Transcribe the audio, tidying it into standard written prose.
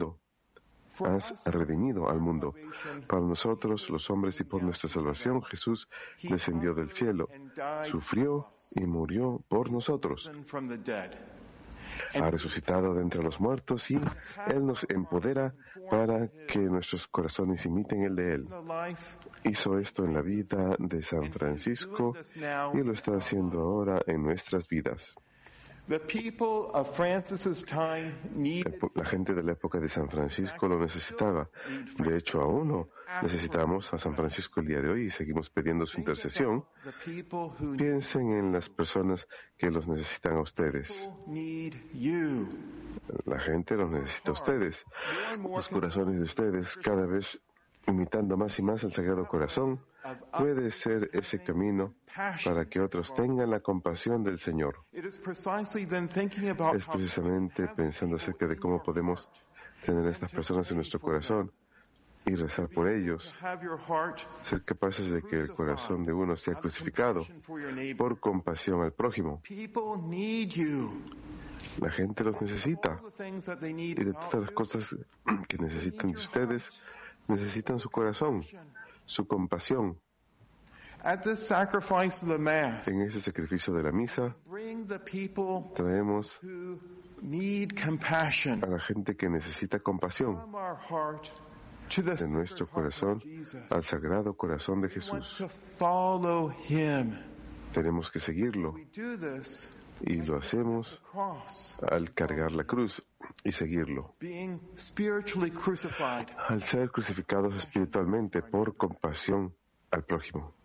mundo. Has redimido al mundo. Para nosotros, los hombres, y por nuestra salvación, Jesús descendió del cielo, sufrió y murió por nosotros. Ha resucitado de entre los muertos y Él nos empodera para que nuestros corazones imiten el de Él. Hizo esto en la vida de San Francisco y lo está haciendo ahora en nuestras vidas. La gente de la época de San Francisco lo necesitaba. De hecho, aún no necesitamos a San Francisco el día de hoy y seguimos pidiendo su intercesión. Piensen en las personas que los necesitan a ustedes. La gente los necesita a ustedes. Los corazones de ustedes, cada vez imitando más y más el Sagrado Corazón, puede ser ese camino para que otros tengan la compasión del Señor. Es precisamente pensando acerca de cómo podemos tener a estas personas en nuestro corazón y rezar por ellos, ser capaces de que el corazón de uno sea crucificado por compasión al prójimo. La gente los necesita, y de todas las cosas que necesitan de ustedes, necesitan su corazón, su compasión. En ese sacrificio de la misa, traemos a la gente que necesita compasión de nuestro corazón al Sagrado Corazón de Jesús. Tenemos que seguirlo, y lo hacemos al cargar la cruz y seguirlo, al ser crucificados espiritualmente por compasión al prójimo.